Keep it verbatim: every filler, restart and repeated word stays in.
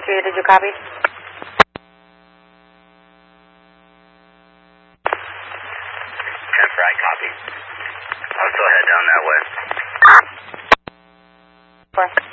twenty-two, did you copy? ten Fry, copy. I'll still head down that way. Four.